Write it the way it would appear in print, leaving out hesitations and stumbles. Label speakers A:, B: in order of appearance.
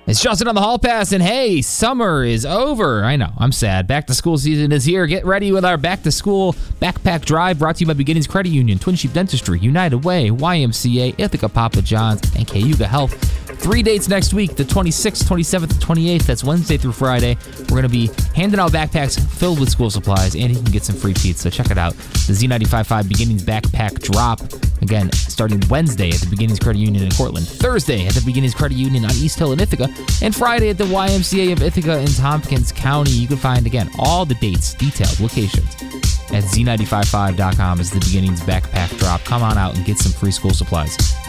A: It's Justin on the Hall Pass, and hey, summer is over. I know, I'm sad. Back to school season is here. Get ready with our back to school backpack drive brought to you by Beginnings Credit Union, Twin Sheep Dentistry, United Way, YMCA, Ithaca Papa John's, and Cayuga Health. 3 dates next week, the 26th, 27th, and 28th. That's Wednesday through Friday. We're going to be handing out backpacks filled with school supplies, and you can get some free pizza. Check it out. The Z95.5 Beginnings Backpack Drop. Again, starting Wednesday at the Beginnings Credit Union in Cortland, Thursday at the Beginnings Credit Union on East Hill in Ithaca, and Friday at the YMCA of Ithaca in Tompkins County. You can find, again, all the dates, detailed locations at Z955.com as the Beginnings Backpack Drop. Come on out and get some free school supplies.